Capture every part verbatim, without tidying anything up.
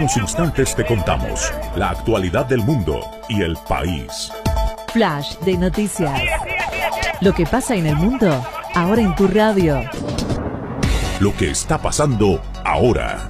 unos instantes te contamos la actualidad del mundo y el país. Flash de noticias. Lo que pasa en el mundo, ahora en tu radio. Lo que está pasando ahora.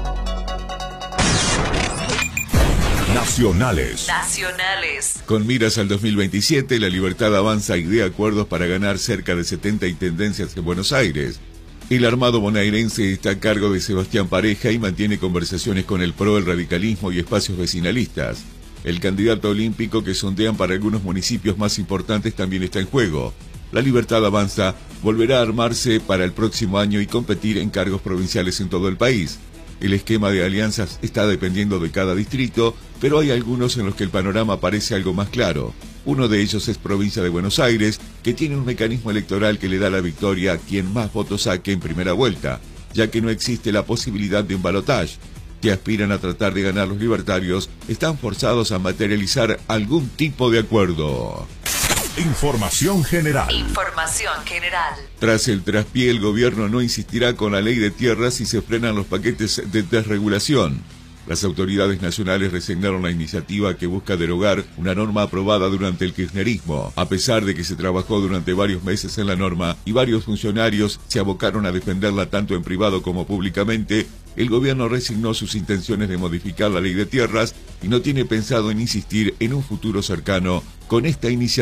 Nacionales. Nacionales. Con miras al dos mil veintisiete, La Libertad avanza y de acuerdos para ganar cerca de setenta intendencias en Buenos Aires. El armado bonaerense está a cargo de Sebastián Pareja y mantiene conversaciones con el P R O, el radicalismo y espacios vecinalistas. El candidato olímpico que sondean para algunos municipios más importantes también está en juego. La Libertad avanza volverá a armarse para el próximo año y competir en cargos provinciales en todo el país. El esquema de alianzas está dependiendo de cada distrito, pero hay algunos en los que el panorama parece algo más claro. Uno de ellos es Provincia de Buenos Aires, que tiene un mecanismo electoral que le da la victoria a quien más votos saque en primera vuelta, ya que no existe la posibilidad de un balotaje. Que aspiran a tratar de ganar los libertarios están forzados a materializar algún tipo de acuerdo. Información general. Información general. Tras el traspié, el gobierno no insistirá con la ley de tierras y se frenan los paquetes de desregulación. Las autoridades nacionales resignaron la iniciativa que busca derogar una norma aprobada durante el kirchnerismo. A pesar de que se trabajó durante varios meses en la norma y varios funcionarios se abocaron a defenderla tanto en privado como públicamente, el gobierno resignó sus intenciones de modificar la ley de tierras y no tiene pensado en insistir en un futuro cercano con esta iniciativa.